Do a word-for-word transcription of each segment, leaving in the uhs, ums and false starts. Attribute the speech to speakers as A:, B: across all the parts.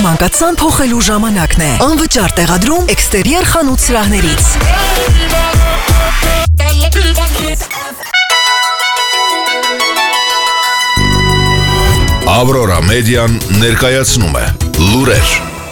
A: մանկացան փոխելու ժամանակն է։ Անվճար տեղադրում էքստերիեր խանութ սրահներից։
B: Ավրորա մեդիան ներկայացնում է լուրեր։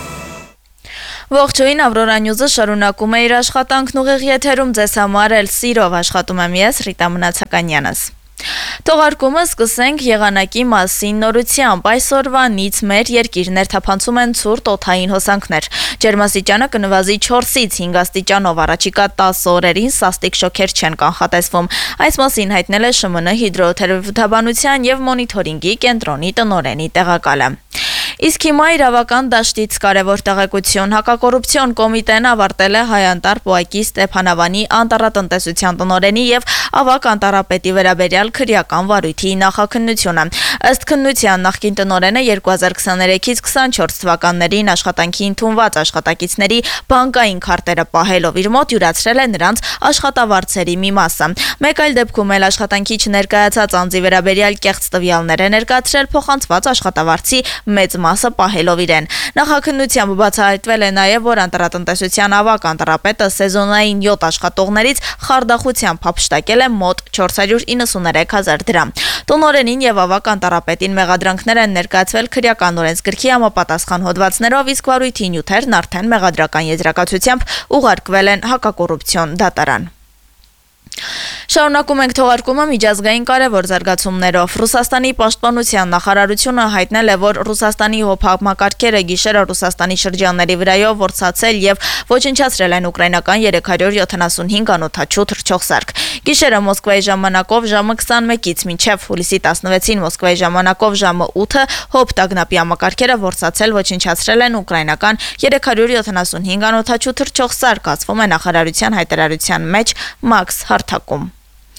C: Ողջույն, Ավրորա Նյուզը շարունակում է իր աշխատանքն ուղիղ եթերում, ձեզ համար էլ սիրով աշխատում եմ ես, Ռիտա Մնացականյանս։ Թողարկումը սկսենք եղանակի մասին նորությամբ։ Այսօրվանից մեր երկիրն ներթափանցում են ցուրտ օդային հոսանքներ։ Ջերմաստիճանը կնվազի չորսից հինգ աստիճանով, առաջիկա տասը օրերին սաստիկ շոքեր չեն կանխատեսվում։ Այս մասին հայտնել է ՇՄՆ հիդրոթերապևտաբանության եւ մոնիթորինգի կենտրոնի տնօրենի տեղակալը։ Իսկ հիմա իրավական դաշտից կարևոր տեղեկություն։ Հակակոռուպցիոն կոմիտեն ավարտել է Հայ-Անտառ Պոակի Ստեփանավանի անտառատնտեսության տնօրենի եւ ավագ անտառապետի վերաբերյալ քրեական վարույթի նախաքննությունը։ Ըստ քննության նախկին տնօրենը երկու հազար քսաներեքից քսանչորս թվականներին աշխատանքի ընդունված աշխատակիցների բանկային քարտերը պահելով իր մոտ յուրացրել է նրանց աշխատավարձերի մի մասը։ Մեկ այլ դեպքում էլ աշխատանքի չներկայացած անձի վերաբերյալ կեղծ տվյալներ է ներկայացրել փոխանցված աշխատավարձի մեծ մասը պահելով իրեն։ Նախաքննությամբ բացահայտվել է նաև, որ անտառատնտեսության ավագ անտառապետը սեզոնային յոթ աշխատողներից խարդախությամբ հափշտակել է մոտ չորս հարյուր իննսուներեք հազար դրամ։ Տնօրենին եւ ավագ անտառապետին մեղադրանքներ են ներկայացվել քրեական օրենսգրքի համապատասխան հոդվածներով, իսկ վարույթի նյութերն արդեն մեղադրական եզրակացությամբ ուղարկվել են հակակոռուպցիոն դատարան։ Շարունակում ենք թողարկումը միջազգային կարևոր զարգացումներով։ Ռուսաստանի պաշտպանության նախարարությունը հայտնել է, որ Ռուսաստանի հոփամակարգերը գիշերը Ռուսաստանի շրջանների վրայով որսացել եւ ոչնչացրել են ուկրաինական երեք հարյուր յոթանասունհինգ անօդաչու թռչող սարք։ Գիշերը Մոսկվայի ժամանակով ժամը քսանմեկից մինչև հուլիսի տասնվեցին Մոսկվայի ժամանակով ժամը ութը հոփ տագնապի համակարգերը որսացել ոչնչացրել են ուկրաինական երեք հարյուր յոթանասունհինգ անօդաչու թռչող սարք, ասվում է նախարարության հայտարարության մեջ Մաքս հարթակում։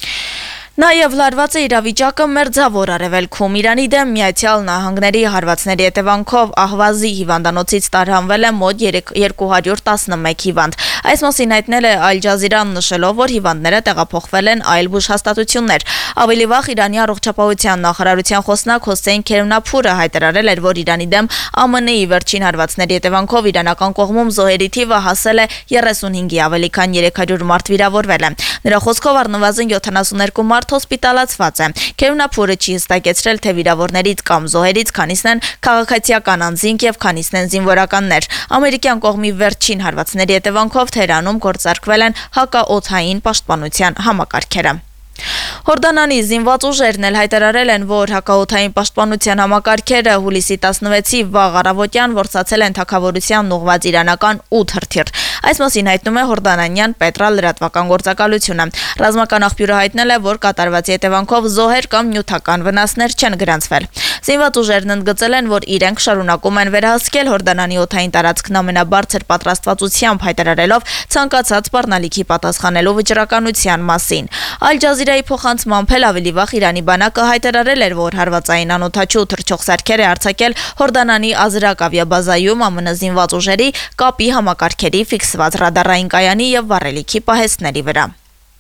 C: Նաև լարված է իրավիճակը Մերձավոր Արևելքում։ Իրանի դեմ Միացյալ Նահանգների հարվածների հետևանքով Ահվազի հիվանդանոցից տարհանվել է մոտ երկու հարյուր տասնմեկ հիվանդ։ Այս մասին հայտնել է Ալ Ջազիրան, նշելով, որ հիվանդները տեղափոխվել են այլ բուժհաստատություններ։ Ավելի վաղ Իրանի առողջապահության նախարարության խոսնակ Հոսեյն Քերմնափուրը հայտարարել էր, որ Իրանի դեմ ԱՄՆ-ի վերջին հարվածների հետևանքով իրանական կողմում զոհերի թիվը հասել է երեսունհինգի, ավելի քան երեք հարյուր մարդ վիրավորվել է։ Նրա խոսքով առնվազն յոթանասուններկու մարդ հոսպիտալացված է։ Քերմնափուրը չի հստակեցրել, թե վիրավորներից կամ զոհերից քանիսն են քաղաքացիական անձինք եւ քանիսն են զինվորականներ։ Ամերիկյան կողմի վերջին հարվածների հետևանքով Թեհրանում գործարկվել են հակաօդային պաշտպանության համակարգերը։ Հորդանանի զինված ուժերն էլ հայտարարել են, որ հակաօդային պաշտպանության համակարգերը հուլիսի տասնվեցի վաղ առավոտյան որսացել են թագավորության ուղղված իրանական ութ հրթիռ։ Այս մասին հայտնում է հորդանանյան պետրալ լրատվական գործակալությունը։ Ռազմական աղբյուրը հայտնել է, որ կատարվածի հետևանքով զոհեր կամ նյութական վնասներ չեն գրանցվել։ Զինված ուժերն ընդգծել են, որ իրենք շարունակում են վերահսկել Հորդանանի օդային տարածքն ամենաբարձր պատրաստվածությամբ, հայտարարելով ցանկացած սպառնալիքի պատասխանելու վճռականության մասին։ Ալ Ջազիրայի փոխանցմամբ էլ ավելի վաղ Իրանի բանակը հայտարարել էր, որ հարվածային անօդաչու թռչող սարքեր է արձակել Հորդանանի Ազրակ ավիաբազայում ԱՄՆ զինված ուժերի կապի համակարգերի ֆիքսված ռադարային կայանի եւ վառելիքի պահեստների վրա։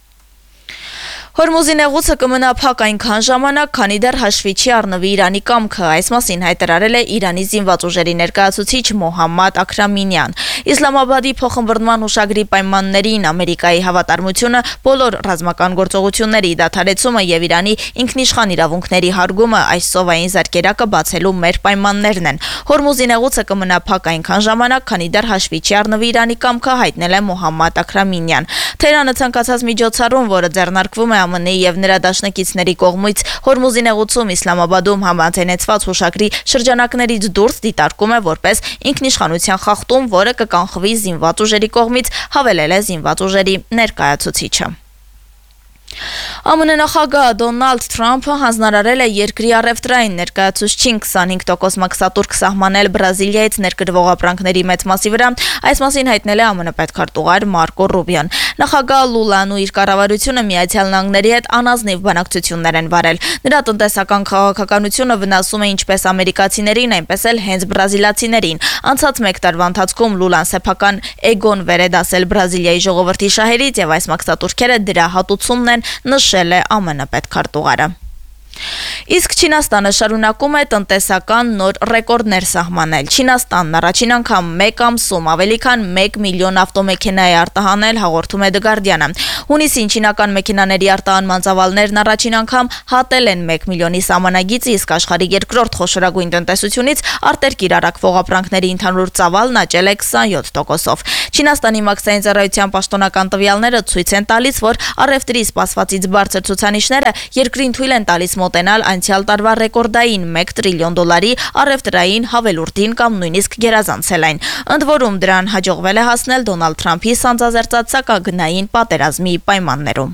C: Հորմուզի նեղուցը կմնա փակ այնքան ժամանակ, քանի դեռ հաշվի չի առնվի Իրանի կամքը։ Այս մասին հայտարարել է Իրանի զինված ուժերի ներկայացուցիչ Մոհամմադ Աքրամինյան։ Իսլամաբադի փոխըմբռնման հուշագրի պայմաններին Ամերիկայի հավատարմությունը, բոլոր ռազմական գործողությունների դադարեցումը եւ Իրանի ինքնիշխան իրավունքների հարգումը այս սովային զարկերակը բացելու մեր պայմաններն են։ Հորմուզի նեղուցը կմնա փակ այնքան ժամանակ, քանի դեռ հաշվի չի առնվի Իրանի կամքը, հայտնել է Մոհամմադ Աքրամինյան։ Թեհրանը ցանկացած միջոցառում, որը ձեռնարկվում է ԱՄՆ-ի եւ նրա դաշնակիցների կողմից Հորմուզի նեղուցում Իսլամաբադում համաձայնեցված հուշագրի շրջանակներից դուրս դիտարկում է որպես ինքնիշխանության խախտում, որը կկանխվի զինված ուժերի կողմից, հավելել է զինված ուժերի ներկայացուցիչը։ ԱՄՆ նախագահ Դոնալդ Թրամփը հանձնարարել է երկրի առևտրային ներկայացուցչին քսանհինգ տոկոս մաքսատուրք սահմանել Բրազիլիայից ներկրվող ապրանքների մեծ մասի վրա։ Այս մասին հայտնել է ԱՄՆ պետքարտուղար Մարկո Ռուբիոն։ Նախագահ Լուլան ու իր կառավարությունը Միացյալ Նահանգների հետ անազնիվ բանակցություններ են վարել։ Նրա տնտեսական քաղաքականությունը վնասում է ինչպես ամերիկացիներին, այնպես էլ հենց բրազիլացիներին։ Անցած մեկ տարվա ընթացքում Լուլան սեփական էգոն վեր է դասել Բրազիլիայի ժողովրդի շահերից եւ այս մաքսատուրքերը դրա հատուցումն են, նշել է ԱՄՆ պետքարտուղարը։ Իսկ Չինաստանը շարունակում է տնտեսական նոր ռեկորդներ սահմանել։ Չինաստանն առաջին անգամ մեկ ամսում ավելի քան մեկ միլիոն ավտոմեքենա է արտահանել, հաղորդում է The Guardian-ը։ Հունիսին չինական մեքենաների արտահանման ծավալներն առաջին անգամ հատել են մեկ միլիոնի սահմանագիծը, իսկ աշխարհի երկրորդ խոշորագույն տնտեսությունից արտերկիր առաքվող ապրանքների ընդհանուր ծավալն աճել է քսանյոթ տոկոսով։ Չինաստանի մաքսային ծառայության պաշտոնական տվյալները ցույց են տալիս, որ առևտրի սպասվածից բարձր ցուցանիշները երկրին թույլ են տալիս մոտենալ անցյալ տարվա ռեկորդային մեկ տրիլիոն դոլարի առևտրային հավելուրդին կամ նույնիսկ գերազանցել այն։ Ընդ որում դրան հաջողվել է հասնել Դոնալդ Թրամփի սանձազերծած սակագնային պատերազմի պայմաններում։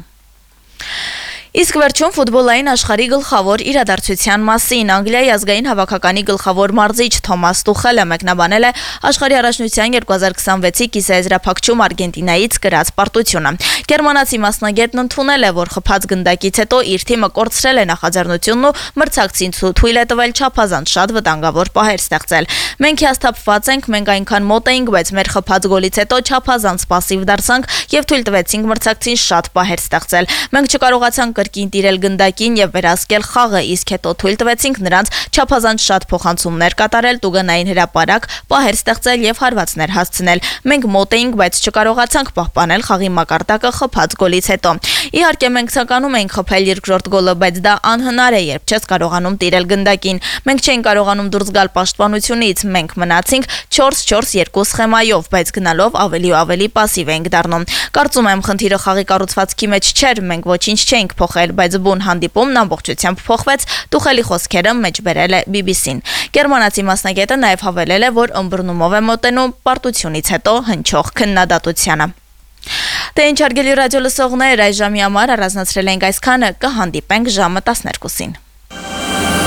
C: Իսկ վերջում ֆուտբոլային աշխարհի գլխավոր իրադարձության մասին Անգլիայի ազգային հավաքականի գլխավոր մարզիչ Թոմաս Տուխելը մեկնաբանել է աշխարհի առաջնության երկու հազար քսանվեցի կիսաեզրափակչում Արգենտինայից կրած պարտությունը։ Գերմանացի մասնագետն ընդունել է, որ խփած գնդակից հետո իր թիմը կորցրել է նախաձեռնությունն ու մրցակցին թույլ է տվել չափազանց շատ վտանգավոր պահեր ստեղծել։ Մենք հիասթափված ենք, մենք այնքան մոտ էինք, բայց մեր խփած գոլից հետո չափազանց պասիվ դարձանք եւ թույլ տվեցինք մրցակցին շատ պահեր ստեղծել։ Մենք չկարողացանք կրկին տիրել գնդակին եւ վերահսկել խաղը, իսկ հետո թույլ տվեցինք նրանց չափազանց շատ փոխանցումներ կատարել, տուգանային հրապարակ, պահեր ստեղծել եւ հարվածներ հասցնել։ Մենք մոտ էինք, բայց չկարողացանք պահպանել խաղի մակարդակը խփած գոլից հետո։ Իհարկե մենք ցանկանում էինք խփել երկրորդ գոլը, բայց դա անհնար է, երբ չես կարողանում տիրել գնդակին։ Մենք չէինք կարողանում դուրս գալ պաշտպանությունից, մենք մնացինք չորս չորս երկու սխեմայով, բայց գնալով ավելի ու ավելի պասիվ էինք դառնում։ Կարծում եմ խնդիրը խաղի կառուցվածքի մեջ չէր, մենք ոչինչ չէինք փոխել, բայց բուն հանդիպումն ամբողջությամբ փոխվեց, Տուխելի խոսքերը մեջբերել է B B C-ն։ Գերմանացի մասնագետը նաև հավելել է, որ ըմբռնումով է մոտենում պարտությունից հետո հնչող քննադատությանը։ Դե ինչ հարգելի ռադիո լսողներ, այս ժամի համար առանձնացրել ենք այսքանը, կհանդիպենք ժամը տասներկուսին։